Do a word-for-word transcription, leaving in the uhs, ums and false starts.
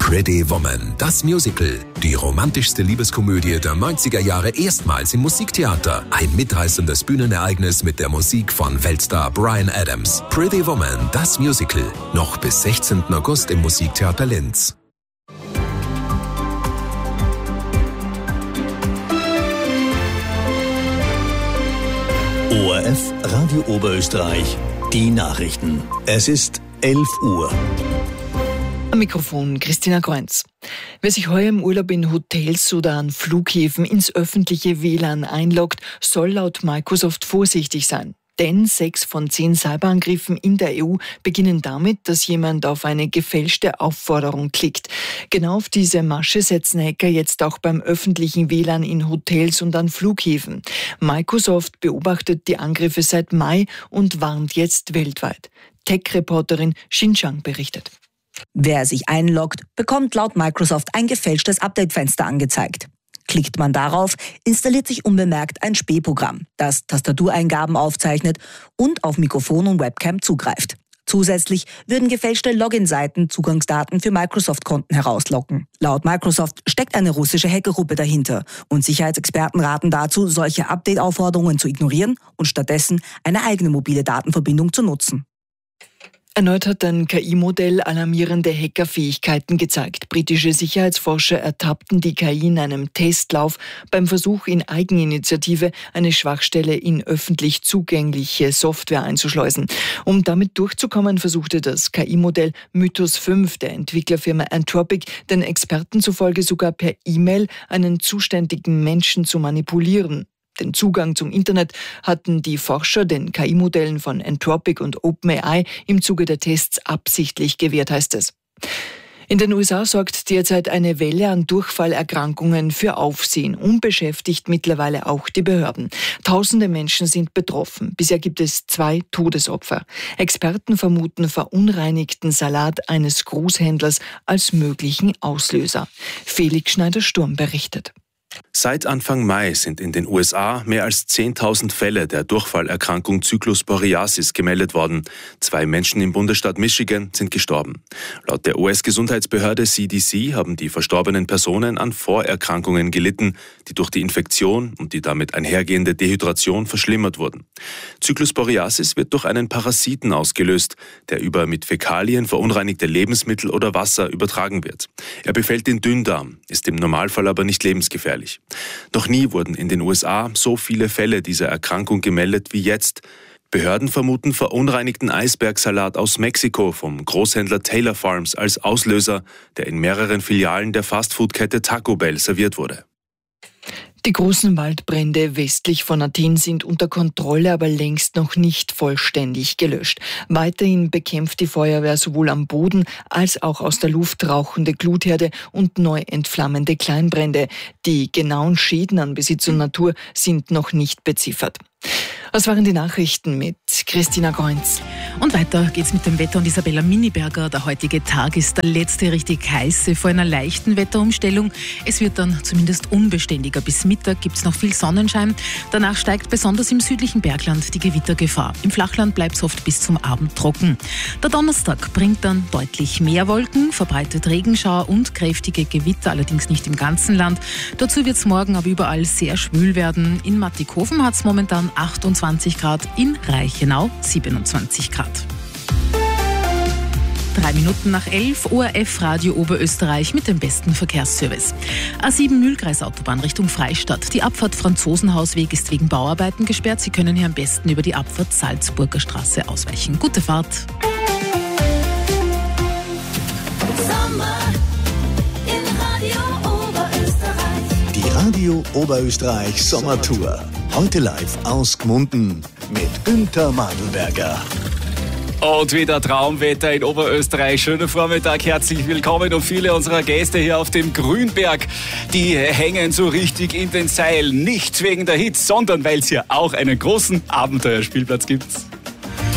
Pretty Woman, das Musical. Die romantischste Liebeskomödie der neunziger Jahre erstmals im Musiktheater. Ein mitreißendes Bühnenereignis mit der Musik von Weltstar Bryan Adams. Pretty Woman, das Musical. Noch bis sechzehnten August im Musiktheater Linz. O R F Radio Oberösterreich, die Nachrichten. Es ist elf Uhr. Am Mikrofon Christina Kreunz. Wer sich heuer im Urlaub in Hotels oder an Flughäfen ins öffentliche W L A N einloggt, soll laut Microsoft vorsichtig sein. Denn sechs von zehn Cyberangriffen in der E U beginnen damit, dass jemand auf eine gefälschte Aufforderung klickt. Genau auf diese Masche setzen Hacker jetzt auch beim öffentlichen W L A N in Hotels und an Flughäfen. Microsoft beobachtet die Angriffe seit Mai und warnt jetzt weltweit. Tech-Reporterin Xin Zhang berichtet. Wer sich einloggt, bekommt laut Microsoft ein gefälschtes Update-Fenster angezeigt. Klickt man darauf, installiert sich unbemerkt ein Spähprogramm, das Tastatureingaben aufzeichnet und auf Mikrofon und Webcam zugreift. Zusätzlich würden gefälschte Login-Seiten Zugangsdaten für Microsoft-Konten herauslocken. Laut Microsoft steckt eine russische Hackergruppe dahinter und Sicherheitsexperten raten dazu, solche Update-Aufforderungen zu ignorieren und stattdessen eine eigene mobile Datenverbindung zu nutzen. Erneut hat ein K I-Modell alarmierende Hackerfähigkeiten gezeigt. Britische Sicherheitsforscher ertappten die K I in einem Testlauf beim Versuch, in Eigeninitiative eine Schwachstelle in öffentlich zugängliche Software einzuschleusen. Um damit durchzukommen, versuchte das K I-Modell Mythos fünf der Entwicklerfirma Anthropic den Experten zufolge sogar per E-Mail einen zuständigen Menschen zu manipulieren. Den Zugang zum Internet hatten die Forscher den K I-Modellen von Anthropic und OpenAI im Zuge der Tests absichtlich gewährt, heißt es. In den U S A sorgt derzeit eine Welle an Durchfallerkrankungen für Aufsehen und beschäftigt mittlerweile auch die Behörden. Tausende Menschen sind betroffen. Bisher gibt es zwei Todesopfer. Experten vermuten verunreinigten Salat eines Großhändlers als möglichen Auslöser. Felix Schneider-Sturm berichtet. Seit Anfang Mai sind in den U S A mehr als zehntausend Fälle der Durchfallerkrankung Zyklus-Borreliasis gemeldet worden. Zwei Menschen im Bundesstaat Michigan sind gestorben. Laut der U S-Gesundheitsbehörde C D C haben die verstorbenen Personen an Vorerkrankungen gelitten, die durch die Infektion und die damit einhergehende Dehydration verschlimmert wurden. Zyklus-Borreliasis wird durch einen Parasiten ausgelöst, der über mit Fäkalien verunreinigte Lebensmittel oder Wasser übertragen wird. Er befällt den Dünndarm, ist im Normalfall aber nicht lebensgefährlich. Noch nie wurden in den U S A so viele Fälle dieser Erkrankung gemeldet wie jetzt. Behörden vermuten verunreinigten Eisbergsalat aus Mexiko vom Großhändler Taylor Farms als Auslöser, der in mehreren Filialen der Fastfood-Kette Taco Bell serviert wurde. Die großen Waldbrände westlich von Athen sind unter Kontrolle, aber längst noch nicht vollständig gelöscht. Weiterhin bekämpft die Feuerwehr sowohl am Boden als auch aus der Luft rauchende Glutherde und neu entflammende Kleinbrände. Die genauen Schäden an Besitz und Natur sind noch nicht beziffert. Das waren die Nachrichten mit Christina Kreunz. Und weiter geht's mit dem Wetter und Isabella Miniberger. Der heutige Tag ist der letzte richtig heiße vor einer leichten Wetterumstellung. Es wird dann zumindest unbeständiger. Bis Mittag gibt's noch viel Sonnenschein. Danach steigt besonders im südlichen Bergland die Gewittergefahr. Im Flachland bleibt's oft bis zum Abend trocken. Der Donnerstag bringt dann deutlich mehr Wolken, verbreitet Regenschauer und kräftige Gewitter, allerdings nicht im ganzen Land. Dazu wird's morgen aber überall sehr schwül werden. In Mattighofen hat's momentan achtundzwanzig Grad, in Reichenau siebenundzwanzig Grad. Drei Minuten nach elf, O R F Radio Oberösterreich mit dem besten Verkehrsservice. A sieben Mühlkreisautobahn Richtung Freistadt. Die Abfahrt Franzosenhausweg ist wegen Bauarbeiten gesperrt. Sie können hier am besten über die Abfahrt Salzburger Straße ausweichen. Gute Fahrt. Sommer in Radio Oberösterreich. Die Radio Oberösterreich Sommertour. Heute live aus Gmunden mit Günther Madelberger. Und wieder Traumwetter in Oberösterreich. Schönen Vormittag, herzlich willkommen. Und viele unserer Gäste hier auf dem Grünberg, die hängen so richtig in den Seilen. Nicht wegen der Hits, sondern weil es hier auch einen großen Abenteuerspielplatz gibt.